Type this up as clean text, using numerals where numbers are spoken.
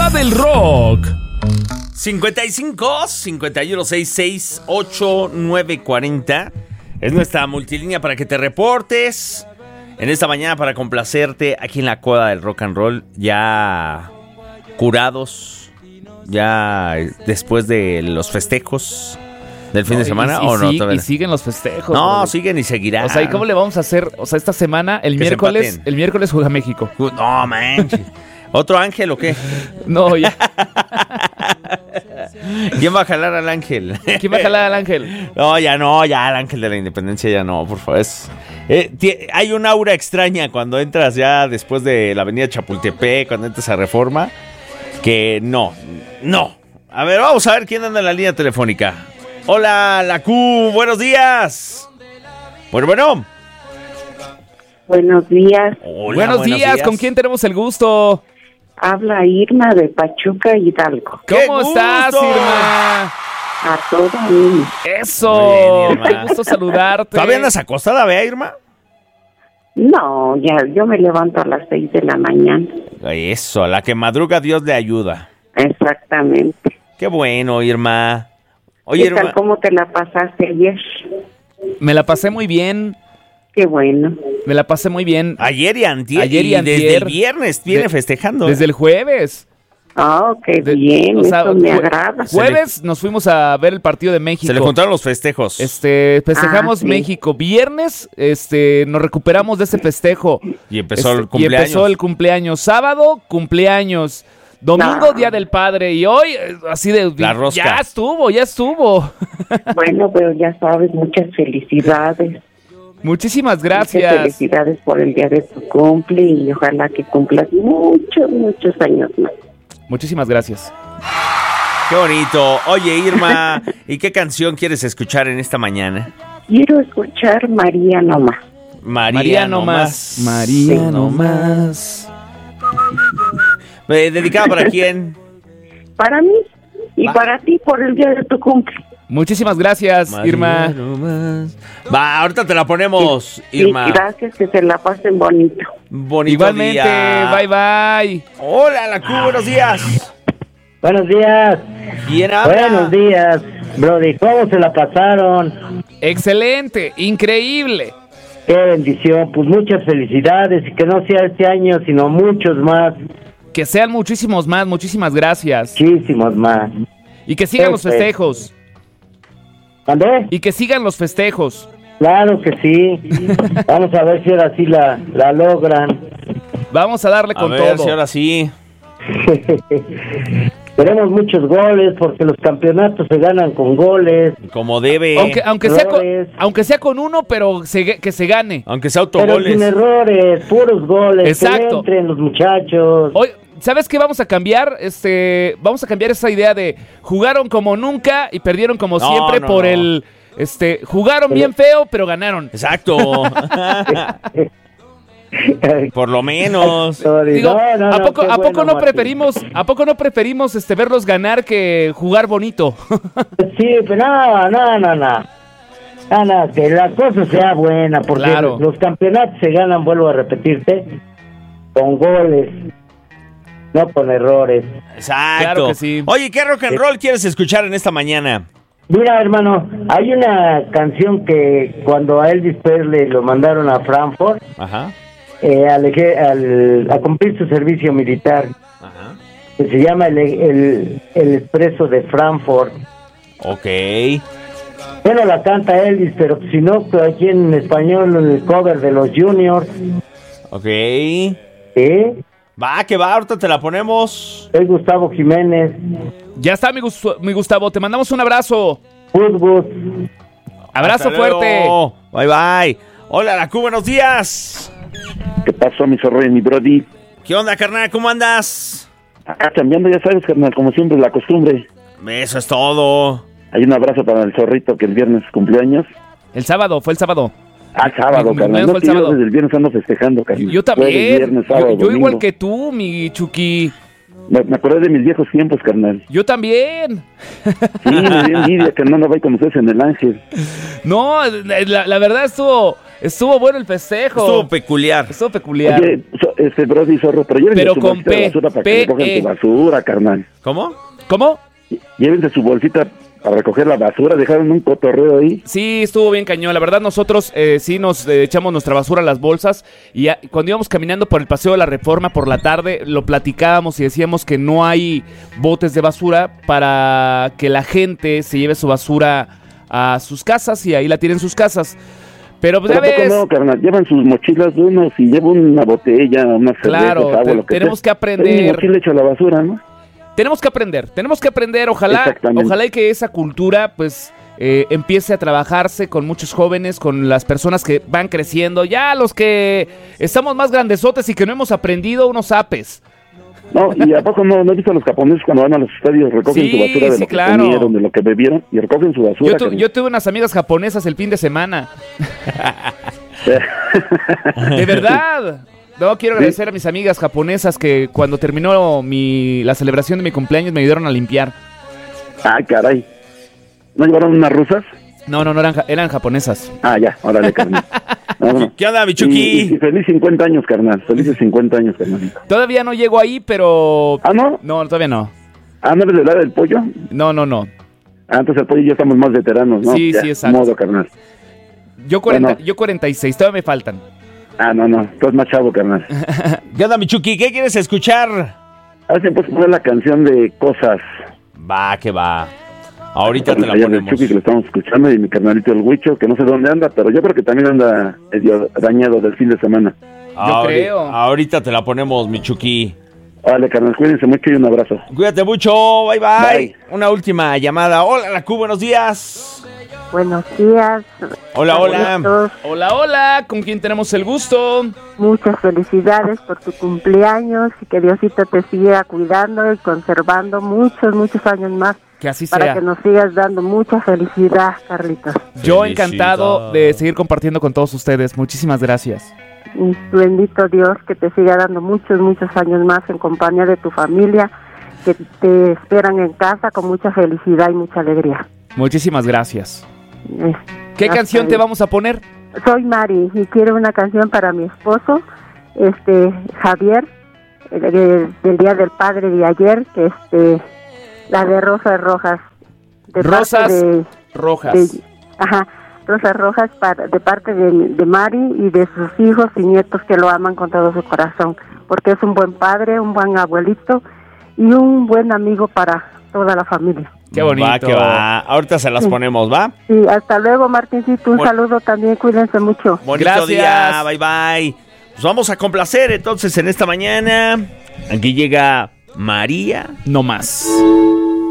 Coda del Rock. 55-5166-8940 es nuestra multilínea para que te reportes en esta mañana para complacerte aquí en la Coda del Rock and Roll. Ya curados, ya después de los festejos del fin de semana, ¿o no? Y siguen los festejos. No, bro. siguen y seguirán. O sea, ¿y cómo le vamos a hacer? O sea, esta semana, el Que se miércoles empaten. juega México. No, manches. ¿Otro ángel o qué? No, ya. ¿Quién va a jalar al ángel? ¿Quién va a jalar al ángel? No, ya el ángel de la independencia ya no, por favor. Hay un aura extraña cuando entras ya después de la avenida Chapultepec, cuando entras a Reforma, que no. A ver, vamos a ver quién anda en la línea telefónica. Hola, la Q, buenos días. Bueno. Buenos días. Hola, Buenos días, ¿con quién tenemos el gusto? Habla Irma de Pachuca, Hidalgo. ¡Qué ¿Cómo estás, gusto! Irma? A todo mundo. Eso, Muy bien, Irma. qué gusto saludarte. ¿Todavía andas acostada, vea, Irma? No, ya, yo me levanto a las 6 de la mañana. Eso, a la que madruga Dios le ayuda. Exactamente. Qué bueno, Irma. Oye, ¿Qué tal? Irma, ¿Cómo te la pasaste ayer? Me la pasé muy bien. Qué bueno. Me la pasé muy bien. ayer y antier. Ayer y y desde antier. el viernes viene festejando. Desde el jueves. Oh, qué bien, o sea, eso me agrada. Jueves nos fuimos a ver el partido de México. Se le juntaron los festejos. Festejamos sí. México. Viernes, nos recuperamos de ese festejo. Y empezó el Y cumpleaños. empezó el cumpleaños. Sábado, cumpleaños. Domingo, No. Día del Padre. Y hoy, así de... La rosca. Ya estuvo. Bueno, pero ya sabes, muchas felicidades. Muchísimas Muchas gracias. felicidades por el día de tu cumple y ojalá que cumplas muchos años más. Muchísimas gracias. Qué bonito. Oye, Irma, ¿y qué canción quieres escuchar en esta mañana? Quiero escuchar María nomás. María no más. María Sí. no más. ¿Dedicada para quién? Para mí y para ti por el día de tu cumple. Muchísimas gracias, Irma. no más. Va, ahorita te la ponemos, Irma. Sí, gracias, que se la pasen bonito. Bonito Igualmente, día. bye. Hola, la Q, buenos días. Buenos días. ¿Quién habla? Buenos días, Brody. ¿Cómo se la pasaron? Excelente, increíble. Qué bendición. Pues muchas felicidades y que no sea este año, sino muchos más. Que sean muchísimos más, muchísimas gracias. Muchísimos más. Y que sigan los Perfecto. festejos. ¿Andrés? Y que sigan los festejos. Claro que sí. Vamos a ver si ahora sí la logran. Vamos a darle A con ver todo. si ahora sí. Queremos muchos goles porque los campeonatos se ganan con goles. Como debe. Aunque sea con uno, pero que se gane. Aunque sea Pero autogoles. sin errores, puros goles. Exacto. Que entren los muchachos. Hoy, ¿sabes qué vamos a cambiar? Vamos a cambiar esa idea de jugaron como nunca y perdieron como No, siempre no, por no. el jugaron bien feo, pero ganaron. Exacto. Por lo menos. Sorry. Digo, No, ¿a poco qué no bueno, Martín. preferimos verlos ganar que jugar bonito? Sí, pero no, que la cosa sea buena, porque Claro. los campeonatos se ganan, vuelvo a repetirte, con goles, no con errores. Exacto. Claro que sí. Oye, ¿qué rock and roll quieres escuchar en esta mañana? Mira, hermano, hay una canción que cuando a Elvis Presley lo mandaron a Frankfurt, Ajá. a cumplir su servicio militar, Ajá. que se llama el Expreso de Frankfurt. Ok. Bueno, la canta Elvis, pero si no, aquí en español el cover de los Juniors. Ok. ¿Eh? Va, que va, ahorita te la ponemos. Soy Gustavo Jiménez. Ya está, mi Gustavo. Te mandamos un abrazo. Fútbol. Abrazo Hasta fuerte. luego. Bye, bye. Hola, la Q, buenos días. ¿Qué pasó, mi zorro y mi brody? ¿Qué onda, carnal? ¿Cómo andas? Acá cambiando, ya sabes, carnal, como siempre, la costumbre. Eso es todo. Hay un abrazo para el zorrito que el viernes cumpleaños. Fue el sábado. Sábado, Mi carnal. cumpleaños No fue el te digo, sábado. desde el viernes ando festejando, carnal. Yo Jueves, también. viernes, sábado, Yo igual domingo. que tú, mi Chucky. Me acordé de mis viejos tiempos, carnal. Yo también. Sí, me dio envidia, carnal, no va con ustedes en el Ángel. No, la verdad Estuvo bueno el festejo. Estuvo peculiar. Estuvo peculiar. Oye, Brody Zorro, pero llévense Pero su con bolsita de P, basura para que P, recogen su basura, carnal. ¿Cómo? ¿Cómo? Llévense su bolsita para recoger la basura, dejaron un cotorreo ahí. Sí, estuvo bien cañón. La verdad, nosotros sí nos echamos nuestra basura a las bolsas. Y cuando íbamos caminando por el Paseo de la Reforma por la tarde, lo platicábamos y decíamos que no hay botes de basura para que la gente se lleve su basura a sus casas y ahí la tienen en sus casas. Pero pues, ya Pero ves, no, carnal, llevan sus mochilas de uno, si lleva una botella, unas claro, cervezas, agua, lo que tenemos sea. que aprender. Mi mochila echa la basura, ¿no? Tenemos que aprender, ojalá y que esa cultura pues empiece a trabajarse con muchos jóvenes, con las personas que van creciendo, ya los que estamos más grandesotes y que no hemos aprendido unos apes. No, y ¿a poco no he visto a los japoneses cuando van a los estadios, recogen Sí, su basura de sí, lo que claro. comieron, de lo que bebieron, y recogen su basura? Yo tuve unas amigas japonesas el fin de semana. De verdad. No, quiero agradecer a mis amigas japonesas que cuando terminó la celebración de mi cumpleaños me ayudaron a limpiar. Ah, caray. ¿No llevaron unas rusas? No, eran japonesas. Ah, ya, órale, carnal. No. ¿Qué onda, Michuki? Y feliz 50 años, carnal. Felices 50 años, carnal. Todavía no llego ahí, pero... ¿Ah, no? No, todavía no. ¿Ah, no eres del área del pollo? No. Ah, entonces el pollo y yo estamos más veteranos, ¿no? Sí, Ya, sí, exacto. Modo, carnal. Yo 46, todavía me faltan. Ah, no, tú eres más chavo, carnal. ¿Qué onda, Michuki? ¿Qué quieres escuchar? A ver si me puedes poner la canción de Cosas. Va, que va. Ahorita te la Allá del ponemos. Chucky, que lo estamos escuchando, y mi carnalito el Huicho, que no sé dónde anda, pero yo creo que también anda medio dañado del fin de semana. creo. Ahorita te la ponemos, Michuki. Vale, carnal, cuídense mucho y un abrazo. Cuídate mucho, bye, bye. Bye. Una última llamada. Hola, la Q, buenos días. Buenos días. Hola. Saludos. Hola, ¿con quién tenemos el gusto? Muchas felicidades por tu cumpleaños y que Diosito te siga cuidando y conservando muchos años más. Que así Para sea. que nos sigas dando mucha felicidad, Carlitos. Yo encantado de seguir compartiendo con todos ustedes. Muchísimas gracias. Y bendito Dios que te siga dando muchos años más en compañía de tu familia, que te esperan en casa con mucha felicidad y mucha alegría. Muchísimas gracias. ¿Qué Hasta canción ahí. te vamos a poner? Soy Mari y quiero una canción para mi esposo, Javier, del Día del Padre de ayer, que la de Rosas Rojas. Rosas Rojas. Rosas Rojas de parte de Mari y de sus hijos y nietos que lo aman con todo su corazón, porque es un buen padre, un buen abuelito y un buen amigo para toda la familia. Qué bonito. Va, que va. Ahorita se las ponemos, ¿va? Sí, hasta luego, Martincito, un saludo también, cuídense mucho. Bonito Gracias. día, bye, bye. Pues vamos a complacer entonces en esta mañana. Aquí llega María. No más.